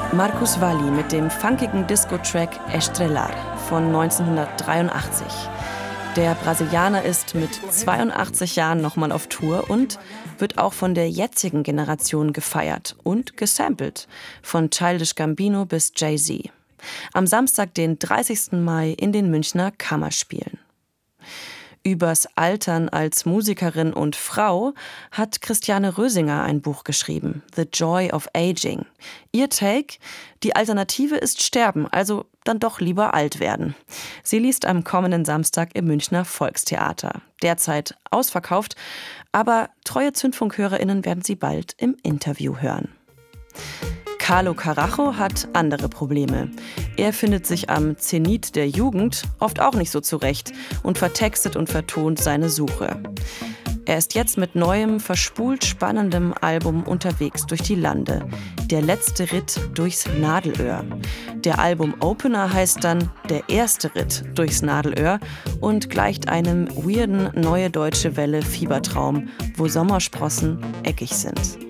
Marcus Valy mit dem funkigen Disco-Track Estrellar von 1983. Der Brasilianer ist mit 82 Jahren nochmal auf Tour und wird auch von der jetzigen Generation gefeiert und gesampelt, von Childish Gambino bis Jay-Z. Am Samstag, den 30. Mai in den Münchner Kammerspielen. Übers Altern als Musikerin und Frau hat Christiane Rösinger ein Buch geschrieben, The Joy of Aging. Ihr Take: Die Alternative ist Sterben, also dann doch lieber alt werden. Sie liest am kommenden Samstag im Münchner Volkstheater. Derzeit ausverkauft, aber treue ZündfunkhörerInnen werden sie bald im Interview hören. Carlo Carajo hat andere Probleme. Er findet sich am Zenit der Jugend oft auch nicht so zurecht und vertextet und vertont seine Suche. Er ist jetzt mit neuem, verspult spannendem Album unterwegs durch die Lande. Der letzte Ritt durchs Nadelöhr. Der Album-Opener heißt dann Der erste Ritt durchs Nadelöhr und gleicht einem weirden Neue Deutsche Welle Fiebertraum, wo Sommersprossen eckig sind.